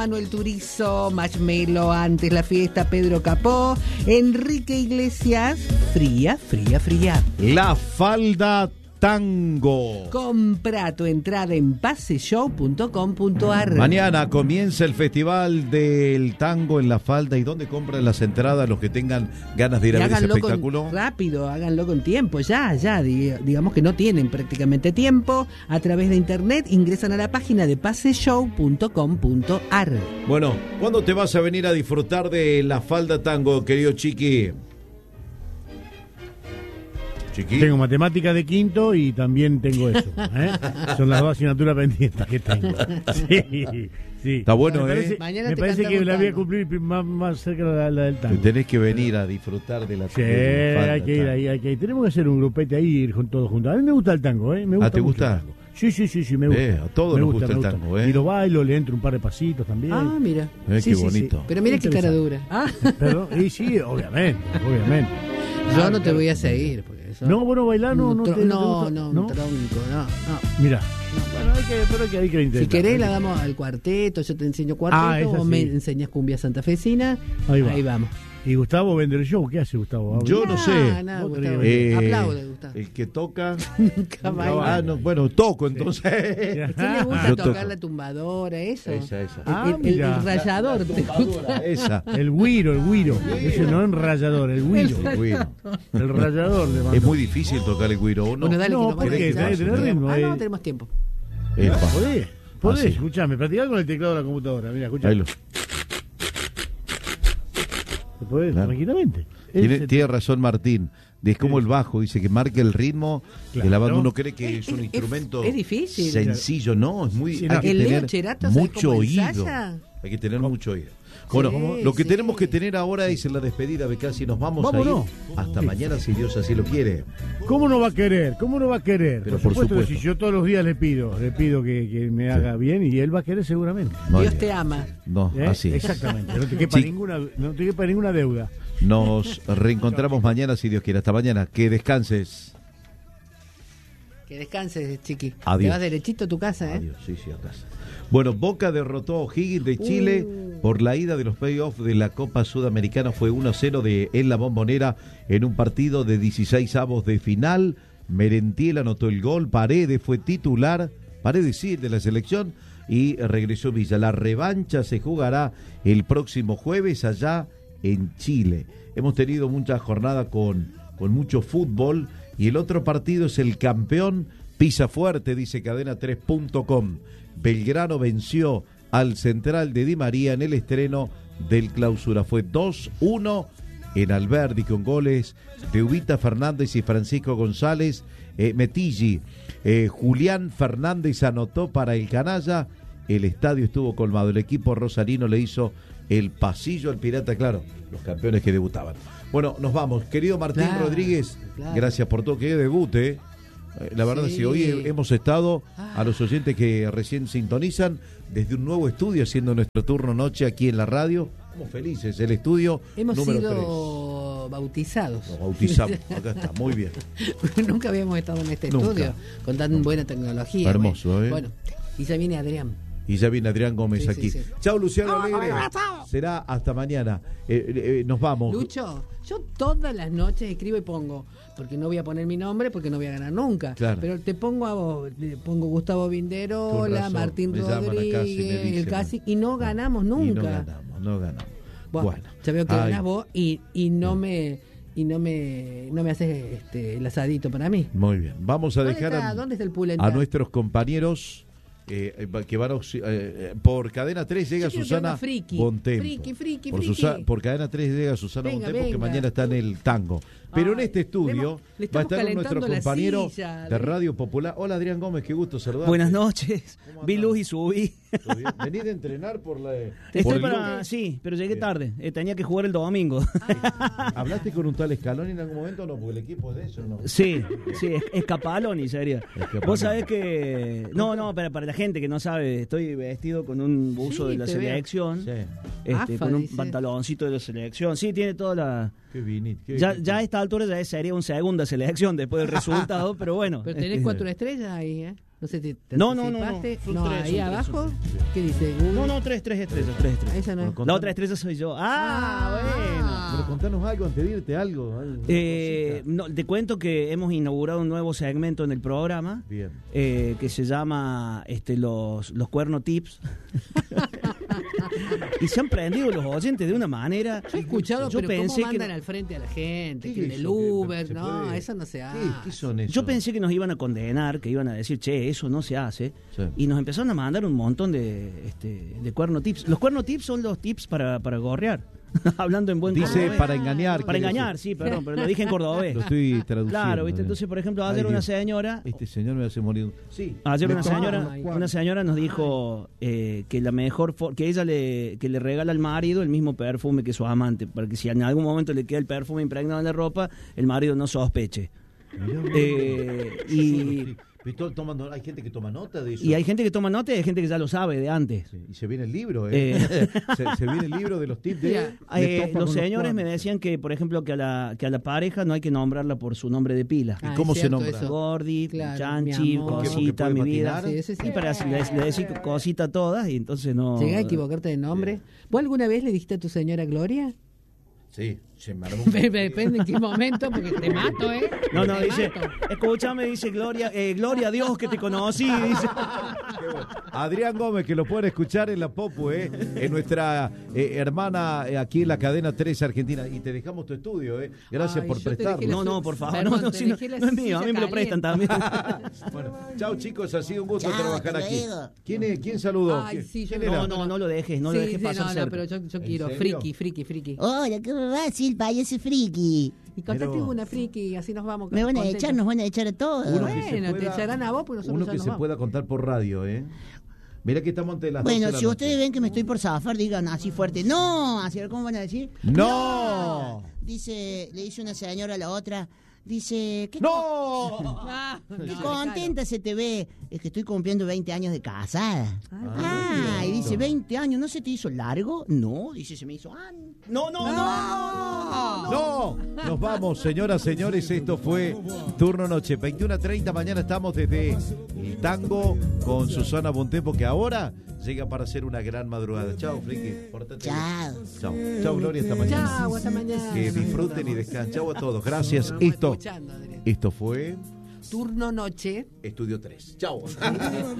Manuel Turizo, Marshmello, antes la fiesta, Pedro Capó, Enrique Iglesias, fría. La Falda Tango. Compra tu entrada en paseshow.com.ar. Mañana comienza el Festival del Tango en La Falda. ¿Y dónde compran las entradas los que tengan ganas de ir a ver ese espectáculo? Rápido, háganlo con tiempo, ya, digamos que no tienen prácticamente tiempo. A través de internet ingresan a la página de paseshow.com.ar. Bueno, ¿cuándo te vas a venir a disfrutar de La Falda Tango, querido Chiqui? Tengo matemáticas de quinto y también tengo eso, ¿eh? Son las dos asignaturas pendientes que tengo. Sí. Está bueno, me parece que la voy a cumplir más cerca de la del tango. Tenés que venir a disfrutar de la Sí, hay que ir. Tenemos que hacer un grupete ahí, ir todos juntos. A mí me gusta el tango, ¿eh? ¿Te gusta? Sí, me gusta. A todos nos gusta el tango, ¿eh? Y lo bailo, le entro un par de pasitos también. Ah, mira. Qué bonito. Sí. Pero mira qué cara dura. Perdón, y sí, obviamente. Yo no te voy a seguir. No, bueno, bailar no. Un tronco, no. Mira, bueno, hay que intentar. Si querés la damos al cuarteto, yo te enseño cuarteto, o me enseñas cumbia santafesina, ahí vamos. ¿Y Gustavo vende el show? ¿Qué hace Gustavo? Yo no sé. Aplaude, Gustavo. El que toca. Nunca baila. Bueno, toco entonces. ¿Sí le gusta tocar la tumbadora, eso? Esa. El rallador. Esa. El güiro. Ese no es rallador, el güiro. El rallador le mando. Es muy difícil tocar el güiro. Bueno, dale, no, porque tenés ritmo. No tenemos tiempo. Podés, escuchame, practicar con el teclado de la computadora. Mira, escuchame. Se puede, tranquilamente. Tiene razón Martín. Es como el bajo, dice que marca el ritmo de la banda. Uno cree que es un instrumento difícil. Sencillo, no, es muy. Hay que tener mucho oído. Hay que tener mucho oído. Bueno, lo que tenemos que tener ahora es la despedida, Becassi. Nos vamos a ir hasta mañana, si Dios así lo quiere. ¿Cómo no va a querer? Pero por supuesto. Si yo todos los días le pido que me haga bien y él va a querer seguramente. Dios te ama. No, así es. Exactamente. No te quepa ninguna deuda. Nos reencontramos mañana, si Dios quiere. Hasta mañana. Que descanses. Que descanses, Chiqui. Adiós. Te vas derechito a tu casa, ¿eh? Adiós, sí, a casa. Bueno, Boca derrotó a O'Higgins de Chile por la ida de los playoffs de la Copa Sudamericana. Fue 1-0 en la Bombonera en un partido de 16avos de final. Merentiel anotó el gol, Paredes fue titular, Paredes sí, de la selección, y regresó Villa. La revancha se jugará el próximo jueves allá en Chile. Hemos tenido mucha jornada con mucho fútbol, y el otro partido es el campeón pisa fuerte, dice cadena3.com. Belgrano venció al Central de Di María en el estreno del Clausura. Fue 2-1 en Alberdi, con goles de Ubita Fernández y Francisco González. Metilli, Julián Fernández anotó para el Canalla. El estadio estuvo colmado. El equipo rosarino le hizo el pasillo al Pirata, claro, los campeones que debutaban. Bueno, nos vamos. Querido Martín Rodríguez, gracias por todo, que debute. La verdad, sí, hoy hemos estado, a los oyentes que recién sintonizan, desde un nuevo estudio, haciendo nuestro turno noche aquí en la radio. Estamos felices, el estudio hemos número sido 3. Bautizados. Nos bautizamos, acá está, muy bien. Nunca habíamos estado en este estudio con tan buena tecnología. Hermoso, Bueno, y ya viene Adrián. Y ya viene Adrián Gómez aquí. Sí. Chao, Luciano Alegre. Será hasta mañana. Nos vamos. Lucho, yo todas las noches escribo y pongo, porque no voy a poner mi nombre, porque no voy a ganar nunca. Claro. Pero te pongo a vos, pongo Gustavo Vinderola, Martín Rodríguez, el Casi, y no ganamos nunca. No ganamos. Bueno, ya veo que ganás vos y no me haces el asadito para mí. Muy bien. Vamos a dejar ¿Dónde está el pulenta? A nuestros compañeros que van por Cadena 3 llega Susana Bontempo. Friki. Por Cadena 3 llega Susana Bontempo, que mañana está en el tango. Pero en este estudio va a estar nuestro compañero de Radio Popular. Hola, Adrián Gómez, qué gusto saludarte. Buenas noches. Vi luz y subí. Venís de entrenar por la... Sí, pero llegué tarde. Tenía que jugar el domingo. ¿Hablaste con un tal Scaloni en algún momento o no? Porque el equipo es de eso, ¿no? Sí, Escapaloni sería. Vos sabés que... No, para la gente que no sabe, estoy vestido con un buzo de la selección. Sí. Con un pantaloncito de la selección. Sí, tiene toda la... Ya a esta altura ya sería una segunda selección después del resultado, pero bueno. Pero tenés 4 estrellas ahí, ¿eh? No sé si te No, anticipaste. son No, tres, ahí son abajo. tres, ¿Qué dice? No, tres estrellas. Esa no es. La otra estrella soy yo. Bueno. Pero contanos algo antes de irte, algo. No, te cuento que hemos inaugurado un nuevo segmento en el programa. Bien. Que se llama los cuerno tips. Y se han prendido los oyentes de una manera. Yo he escuchado, yo pero pensé ¿cómo mandan que al frente a la gente? ¿Qué Que es del eso? Uber, no, puede? eso no se hace. ¿Qué son esos? Yo pensé que nos iban a condenar, que iban a decir, che, eso no se hace. Sí. Y nos empezaron a mandar un montón de cuerno tips. Los cuerno tips son los tips para gorrear. Hablando en buen Dice cordobés. para engañar. Para quiere engañar, decir. sí, perdón, pero lo dije en cordobés. Lo estoy traduciendo. Claro, ¿viste? Entonces, por ejemplo, ayer Ay, una Dios. señora... Este señor me hace morir. Sí. Ayer Me una tomaron señora nos dijo que la mejor que ella le regala al marido el mismo perfume que su amante, para que si en algún momento le queda el perfume impregnado en la ropa, el marido no sospeche. Y hay gente que toma nota de eso. hay gente que toma nota y hay gente que ya lo sabe de antes. Sí, y se viene el libro, se viene el libro de los tips de Los señores me decían que, por ejemplo, que a la pareja no hay que nombrarla por su nombre de pila. ¿Y cómo se nombra? Eso. Gordi, Claro, Chanchi, mi amor. Cosita, ¿Porque mi puede vida. patinar? Sí, Y para le decís Cosita a todas y entonces no... Llega a equivocarte de nombre. ¿Vos alguna vez le dijiste a tu señora Gloria? Sí, se me armó. Depende en qué momento, porque te mato, ¿eh? No, Te dice, mato. escúchame, dice Gloria a Dios que te conocí, dice. Adrián Gómez, que lo pueden escuchar en la Popu, en nuestra hermana aquí en la cadena 3 Argentina. Y te dejamos tu estudio, gracias Ay, por yo te dejé prestarlo. la No, por favor, Perdón, no, te si no, dejé la no es mío, a mí me lo silla prestan caliente. también. Bueno, chao chicos, ha sido un gusto Chao, trabajar hasta aquí. luego. ¿Quién saludó? Ay, sí, yo ¿Quién no, era? No lo dejes, no lo Sí, dejes sí, pasar cerca. pero yo quiero serio? friki. Hola, ¿cómo va? Sí, el payaso friki. Y contate Pero- una friki, así nos vamos. Me van a contentos. echar, nos van a echar a todos. Uno que se Bueno, te pueda- echarán a vos, porque nosotros Uno ya que nos se vamos. pueda contar por radio, Mira que estamos ante las 12 Bueno, de la si noche. ustedes ven que me estoy por zafar, digan así fuerte. No, así, ¿cómo van a decir? ¡No! Dice, le dice una señora a la otra. Dice, ¿qué, ¡No! Ah, qué no, contenta se te ve? Es que estoy cumpliendo 20 años de casada. Ah, Y dice, 20 años, ¿no se te hizo largo? No, dice, se me hizo... No. ¡No! Nos vamos, señoras, señores. Esto fue Turno Noche. 21:30. Mañana estamos desde el tango con Susana Bontempo, que ahora llega para hacer una gran madrugada. Chao, Friki. Pórtate bien. Chao. Chao, Gloria. Hasta mañana. Chao, hasta mañana. Que disfruten y descansen. Chao a todos. Gracias. Nos vamos escuchando, Adrián. Esto fue Turno noche. Estudio 3. Chao.